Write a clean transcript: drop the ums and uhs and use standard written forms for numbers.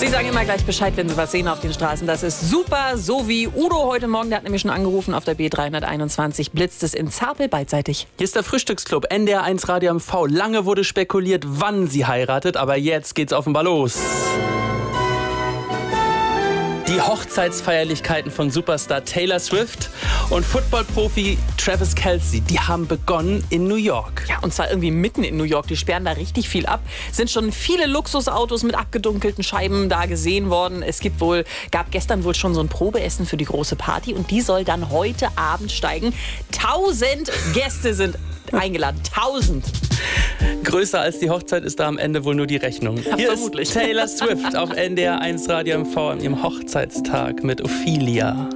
Sie sagen immer gleich Bescheid, wenn Sie was sehen auf den Straßen. Das ist super, so wie Udo heute Morgen, der hat nämlich schon angerufen auf der B321, blitzt es in Zapel beidseitig. Hier ist der Frühstücksclub, NDR1 Radio MV. Lange wurde spekuliert, wann sie heiratet, aber jetzt geht's offenbar los. Die Hochzeitsfeierlichkeiten von Superstar Taylor Swift und Footballprofi Travis Kelce, die haben begonnen in New York. Ja, und zwar irgendwie mitten in New York. Die sperren da richtig viel ab. Sind schon viele Luxusautos mit abgedunkelten Scheiben da gesehen worden. Es gab gestern wohl schon so ein Probeessen für die große Party und die soll dann heute Abend steigen. 1000 Gäste sind eingeladen. 1000. Größer als die Hochzeit ist da am Ende wohl nur die Rechnung. Ja, hier vermutlich. ist Taylor Swift auf NDR1 Radio MV an ihrem Hochzeitstag mit Ophelia.